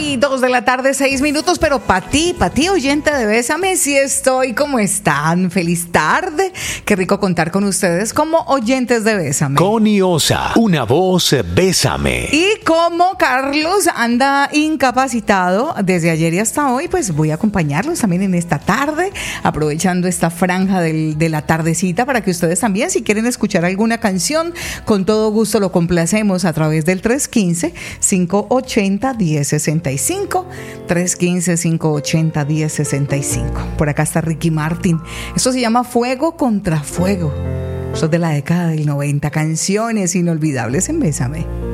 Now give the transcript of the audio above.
Ay, 2 de la tarde, 6 minutos, pero para ti, oyente de Bésame, sí estoy. ¿Cómo están? Feliz tarde. Qué rico contar con ustedes como oyentes de Bésame. Connie Osa, una voz Bésame. Y como Carlos anda incapacitado desde ayer y hasta hoy, pues voy a acompañarlos también en esta tarde, aprovechando esta franja de la tardecita para que ustedes también, si quieren escuchar alguna canción, con todo gusto lo complacemos a través del 315-580-1065. 315-580-1065. Por acá está Ricky Martin. Eso se llama Fuego contra Fuego. Eso es de la década del 90. Canciones inolvidables en Bésame.